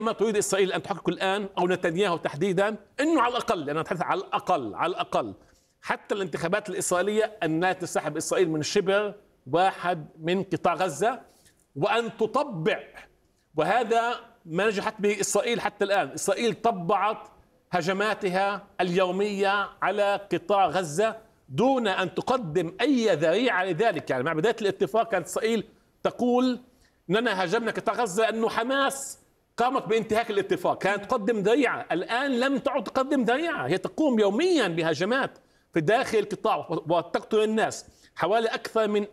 ما تريد إسرائيل أن تحقق الآن أو نتنياهو تحديدا أنه على الأقل، أنا أتحدث على الأقل حتى الانتخابات الإسرائيلية أن تسحب إسرائيل من شبر واحد من قطاع غزة وأن تطبع، وهذا ما نجحت به إسرائيل حتى الآن. إسرائيل طبعت هجماتها اليومية على قطاع غزة دون أن تقدم أي ذريعة لذلك. يعني مع بداية الاتفاق كانت إسرائيل تقول أننا هاجمنا قطاع غزة أنه حماس قامت بانتهاك الاتفاق، كانت تقدم ذريعة. الآن لم تعد تقدم ذريعة، هي تقوم يوميا بهجمات في داخل القطاع وتقتل الناس. حوالي أكثر من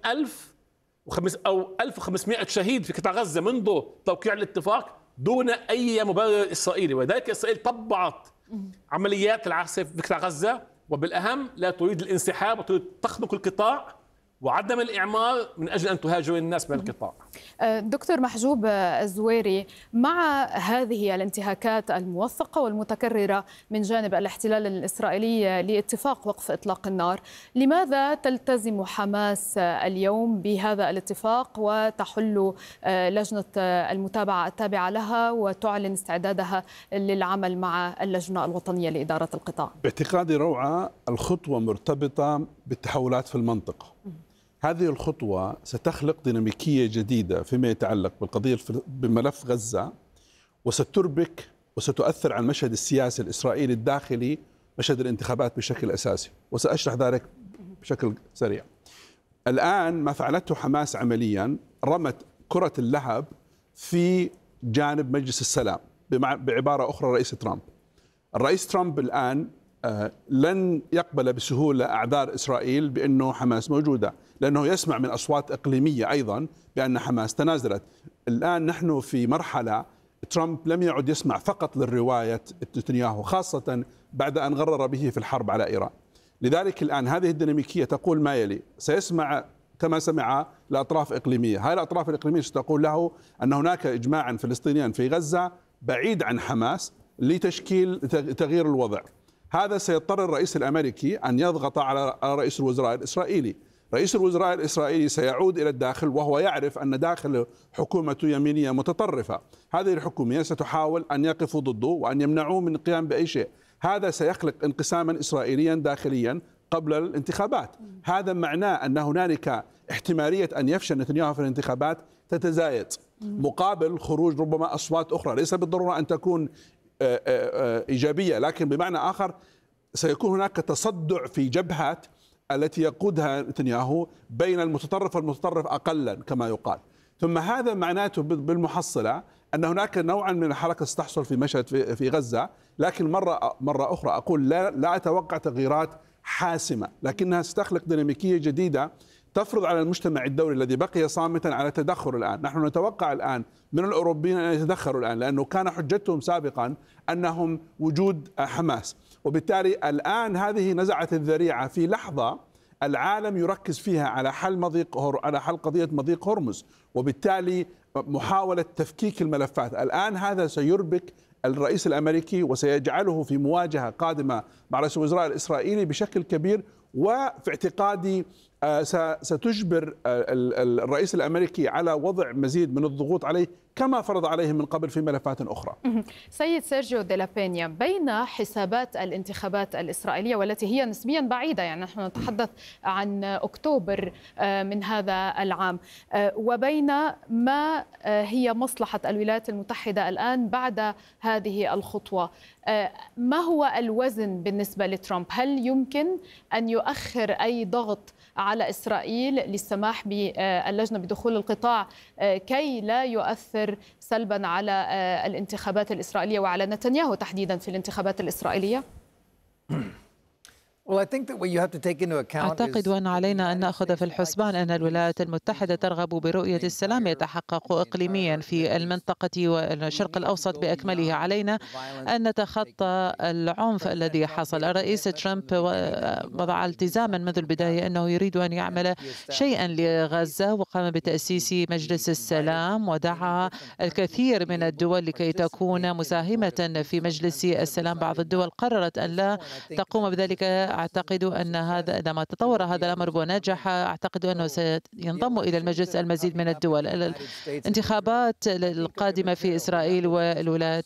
1500 شهيد في قطاع غزة منذ توقيع الاتفاق دون أي مبرر إسرائيلي، وذلك إسرائيل طبعت عمليات العاصفة في قطاع غزة، وبالأهم لا تريد الانسحاب وتريد تخنق القطاع وعدم الإعمار من أجل أن تهاجر الناس من القطاع. دكتور محجوب الزويري، مع هذه الانتهاكات الموثقة والمتكررة من جانب الاحتلال الإسرائيلي لاتفاق وقف إطلاق النار، لماذا تلتزم حماس اليوم بهذا الاتفاق وتحل لجنة المتابعة التابعة لها وتعلن استعدادها للعمل مع اللجنة الوطنية لإدارة القطاع؟ باعتقادي روعة الخطوة مرتبطة بالتحولات في المنطقة. هذه الخطوة ستخلق ديناميكية جديدة فيما يتعلق بالقضية بملف غزة، وستربك وستؤثر على المشهد السياسي الإسرائيلي الداخلي، مشهد الانتخابات بشكل أساسي، وسأشرح ذلك بشكل سريع. الآن ما فعلته حماس عمليا رمت كرة اللهب في جانب مجلس السلام، بعبارة أخرى الرئيس ترامب الآن لن يقبل بسهولة أعذار إسرائيل بأنه حماس موجودة، لأنه يسمع من أصوات إقليمية أيضا بأن حماس تنازلت. الآن نحن في مرحلة ترامب لم يعد يسمع فقط للرواية نتنياهو، خاصة بعد أن غرر به في الحرب على إيران. لذلك الآن هذه الديناميكية تقول ما يلي: سيسمع كما سمع لأطراف إقليمية، هذه الأطراف الإقليمية ستقول له أن هناك إجماعا فلسطينيا في غزة بعيد عن حماس لتشكيل تغيير الوضع. هذا سيضطر الرئيس الأمريكي أن يضغط على رئيس الوزراء الإسرائيلي. رئيس الوزراء الإسرائيلي سيعود إلى الداخل وهو يعرف أن داخل حكومته يمينية متطرفة. هذه الحكومة ستحاول أن يقفوا ضده وأن يمنعوه من القيام بأي شيء. هذا سيخلق انقساما إسرائيليا داخليا قبل الانتخابات. هذا معناه أن هنالك احتمالية أن يفشل نتنياهو في الانتخابات تتزايد مقابل خروج ربما أصوات أخرى، ليس بالضرورة أن تكون إيجابية، لكن بمعنى آخر سيكون هناك تصدع في جبهات التي يقودها نتنياهو بين المتطرف والمتطرف أقلا كما يقال. ثم هذا معناته بالمحصلة أن هناك نوعا من الحركة ستحصل في مشهد في غزة، لكن مرة أخرى أقول لا أتوقع تغييرات حاسمة، لكنها ستخلق ديناميكية جديدة تفرض على المجتمع الدولي الذي بقي صامتا على التدخل الآن. نحن نتوقع الآن من الأوروبيين أن يتدخلوا الآن، لأنه كان حجتهم سابقا أنهم وجود حماس، وبالتالي الآن هذه نزعت الذريعة في لحظة العالم يركز فيها على حل قضية مضيق هرمز، وبالتالي محاولة تفكيك الملفات. الآن هذا سيربك الرئيس الأمريكي وسيجعله في مواجهة قادمة مع رئيس الوزراء الإسرائيلي بشكل كبير، وفي اعتقادي ستجبر الرئيس الأمريكي على وضع مزيد من الضغوط عليه كما فرض عليه من قبل في ملفات أخرى. سيد سيرجيو دي لا بينيا، بين حسابات الانتخابات الإسرائيلية والتي هي نسبيا بعيدة، يعني نحن نتحدث عن أكتوبر من هذا العام، وبين ما هي مصلحة الولايات المتحدة الآن بعد هذه الخطوة، ما هو الوزن بالنسبة لترامب؟ هل يمكن أن يؤخر أي ضغط على إسرائيل للسماح باللجنة بدخول القطاع كي لا يؤثر سلبا على الانتخابات الإسرائيلية وعلى نتنياهو تحديدا في الانتخابات الإسرائيلية؟ أعتقد أن علينا أن نأخذ في الحسبان أن الولايات المتحدة ترغب برؤية السلام يتحقق إقليميا في المنطقة والشرق الأوسط بأكمله. علينا أن نتخطى العنف الذي حصل. الرئيس ترامب وضع التزاما منذ البداية أنه يريد أن يعمل شيئا لغزة، وقام بتأسيس مجلس السلام ودعا الكثير من الدول لكي تكون مساهمة في مجلس السلام. بعض الدول قررت أن لا تقوم بذلك. أعتقد أن هذا لما تطور هذا الأمر ونجح، أعتقد أنه سينضم إلى المجلس المزيد من الدول. الانتخابات القادمة في إسرائيل والولايات